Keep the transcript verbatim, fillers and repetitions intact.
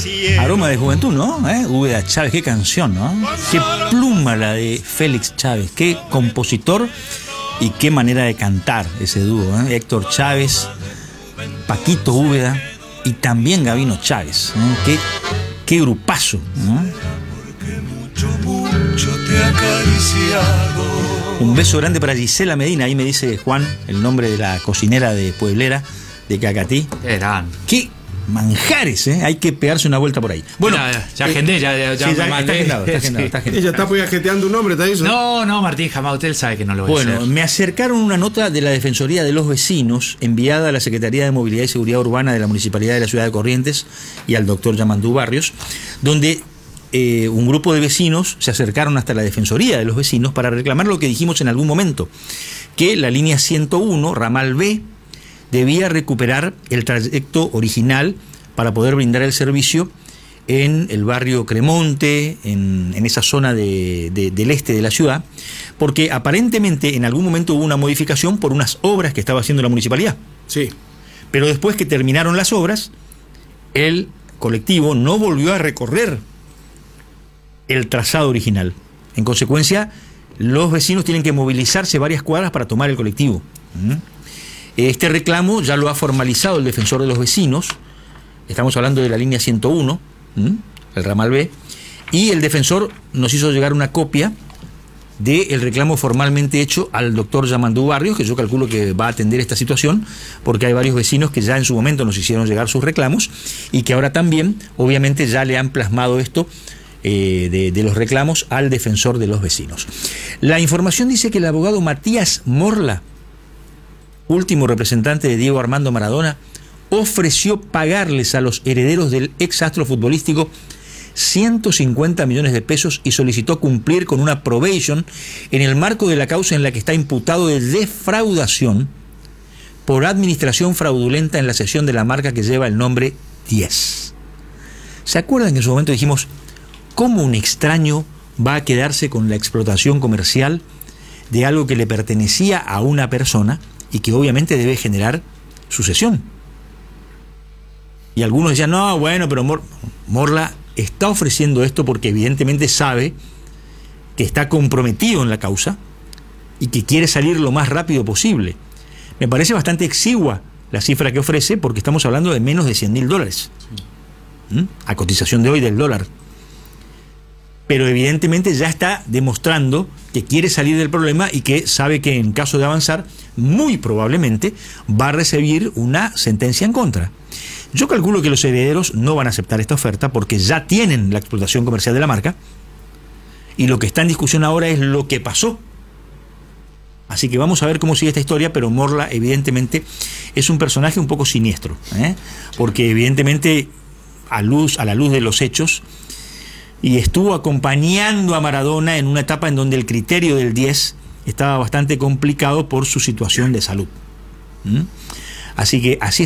Aroma de juventud, ¿no? ¿Eh? Úbeda Chávez, qué canción, ¿no? Qué pluma la de Félix Chávez, qué compositor y qué manera de cantar ese dúo, ¿eh? Héctor Chávez, Paquito Úbeda y también Gabino Chávez, ¿eh? Qué, qué grupazo, ¿no? Un beso grande para Gisela Medina, ahí me dice Juan, el nombre de la cocinera de Pueblera, de Cacatí. Eran. Qué manjares, ¿eh? Hay que pegarse una vuelta por ahí. Bueno, ya, ya agendé, ya, ya, ya, sí, ya me está agendado, está agendado, sí. está agendado. Ella está agenteando un nombre, ¿está eso? No, no, Martín, jamás usted sabe que no lo voy bueno, a hacer. me acercaron una nota de la Defensoría de los Vecinos enviada a la Secretaría de Movilidad y Seguridad Urbana de la Municipalidad de la Ciudad de Corrientes y al doctor Yamandú Barrios, donde eh, un grupo de vecinos se acercaron hasta la Defensoría de los Vecinos para reclamar lo que dijimos en algún momento, que la línea ciento uno, ramal B, debía recuperar el trayecto original para poder brindar el servicio en el barrio Cremonte, en, en esa zona de, de, del este de la ciudad, porque aparentemente en algún momento hubo una modificación por unas obras que estaba haciendo la municipalidad. Sí. Pero después que terminaron las obras, el colectivo no volvió a recorrer el trazado original. En consecuencia, los vecinos tienen que movilizarse varias cuadras para tomar el colectivo. Este reclamo ya lo ha formalizado el defensor de los vecinos. Estamos hablando de la línea ciento uno, el ramal B, y el defensor nos hizo llegar una copia del reclamo formalmente hecho al doctor Yamandú Barrios, que yo calculo que va a atender esta situación, porque hay varios vecinos que ya en su momento nos hicieron llegar sus reclamos y que ahora también, obviamente, ya le han plasmado esto eh, de, de los reclamos al defensor de los vecinos. La información dice que el abogado Matías Morla, último representante de Diego Armando Maradona, ofreció pagarles a los herederos del ex astro futbolístico ciento cincuenta millones de pesos y solicitó cumplir con una probation en el marco de la causa en la que está imputado de defraudación por administración fraudulenta en la cesión de la marca que lleva el nombre diez. ¿Se acuerdan que en su momento dijimos cómo un extraño va a quedarse con la explotación comercial de algo que le pertenecía a una persona y que obviamente debe generar sucesión? Y algunos decían, no, bueno, pero Mor- Morla está ofreciendo esto porque evidentemente sabe que está comprometido en la causa y que quiere salir lo más rápido posible. Me parece bastante exigua la cifra que ofrece porque estamos hablando de menos de cien mil dólares. ¿Mm? A cotización de hoy del dólar. Pero evidentemente ya está demostrando que quiere salir del problema y que sabe que en caso de avanzar, muy probablemente va a recibir una sentencia en contra. Yo calculo que los herederos no van a aceptar esta oferta porque ya tienen la explotación comercial de la marca y lo que está en discusión ahora es lo que pasó. Así que vamos a ver cómo sigue esta historia, pero Morla evidentemente es un personaje un poco siniestro, ¿eh? Porque evidentemente a, luz, a la luz de los hechos, y estuvo acompañando a Maradona en una etapa en donde el criterio del diez estaba bastante complicado por su situación de salud. ¿Mm? Así que así